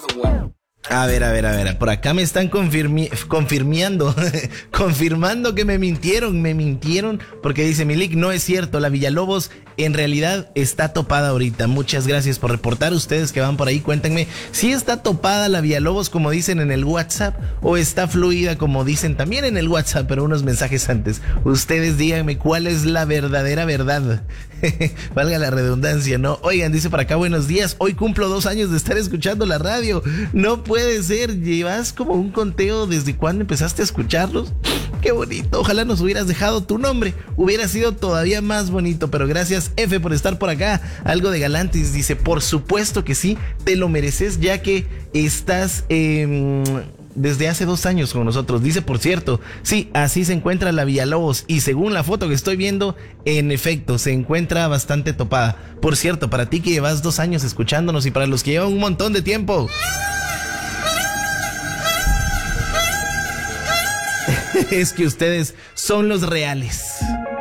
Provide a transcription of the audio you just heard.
A ver, por acá me están confirmando que me mintieron, porque dice Milik, no es cierto, la Villalobos en realidad está topada ahorita. Muchas gracias por reportar. Ustedes que van por ahí, cuéntenme si está topada la Villalobos como dicen en el WhatsApp o está fluida como dicen también en el WhatsApp, pero unos mensajes antes. Ustedes díganme cuál es la verdadera verdad. Valga la redundancia, ¿no? Oigan, dice por acá, buenos días, hoy cumplo 2 años de estar escuchando la radio. No puede ser, llevas como un conteo desde cuando empezaste a escucharlos. Qué bonito, ojalá nos hubieras dejado tu nombre, hubiera sido todavía más bonito, pero gracias F por estar por acá. Algo de Galantis dice, por supuesto que sí, te lo mereces ya que estás desde hace 2 años con nosotros. Dice, por cierto, sí, así se encuentra la Villalobos y según la foto que estoy viendo, en efecto, se encuentra bastante topada. Por cierto, para ti que llevas 2 años escuchándonos y para los que llevan un montón de tiempo, es que ustedes son los reales.